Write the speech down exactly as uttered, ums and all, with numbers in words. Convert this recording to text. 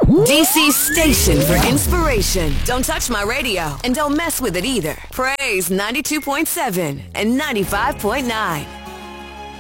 D C station for inspiration. Don't touch my radio and don't mess with it either. Praise ninety-two point seven and ninety-five point nine.